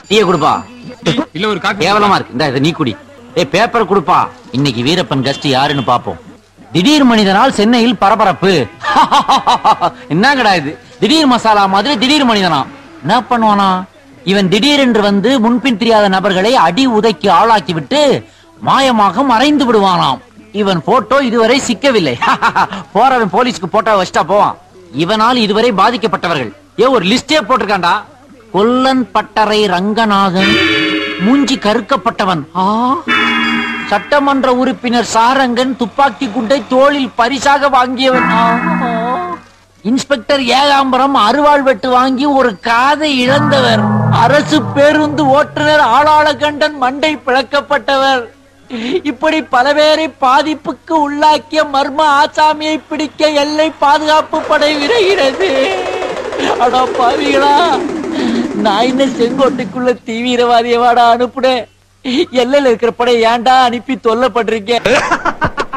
டீயை கொடுப்பா. இல்ல ஒரு காப்பி. கேவலமா இருக்கு. இந்த நீ குடி. பேப்பர் கொடுப்பா. இன்னைக்கு வீரப்பன் கஸ்ட் யாருன்னு பாப்போம். திடீர் மனிதனால் சென்னையில் பரபரப்பு. என்னங்கடா இது? திடீர் மசாலா மாதிரி திடீர் மனிதனா? என்ன பண்ணுவானா இவன்? திடீரென்று வந்து முன்பின் தெரியாத நபர்களை அடி உதைக்கு ஆளாக்கி விட்டு மாயமாக மறைந்து விடுவானாம். இவன் போட்டோ இதுவரை சிக்கவில்லை. போறவன் போலீஸ்க்கு போட்டோ வச்சிட்டா போவான். இவனால் இதுவரை பாதிக்கப்பட்டவர்கள் ஒரு லிஸ்டே போட்டிருக்காண்டா. கொல்லன் பட்டறை ரங்கநாதன், மூஞ்சி கருக்கப்பட்டவன். சட்டமன்ற உறுப்பினர் சாரங்கன், துப்பாக்கி குண்டை தோளில் பரிசாக வாங்கியவன். இன்ஸ்பெக்டர் ஏகாம்பரம் அருவாள் வெட்டு வாங்கி ஒரு காதை இழந்தவர். அரசு பேருந்து ஓட்டுநர் ஆளாளகண்டன் மண்டை பிளக்கப்பட்டவர். இப்படி பல பேரை பாதிப்புக்கு உள்ளாக்கிய மர்ம ஆசாமியை பிடிக்க எல்லை பாதுகாப்பு படை விரைகிறது. அடா பாவிகளா, நான் என்ன செங்கோட்டைக்குள்ள தீவிரவாதியவாடா அனுப்புனேன்? எல்லையில இருக்கிற படை ஏன்டா அனுப்பி தொல்லை பண்றீங்க?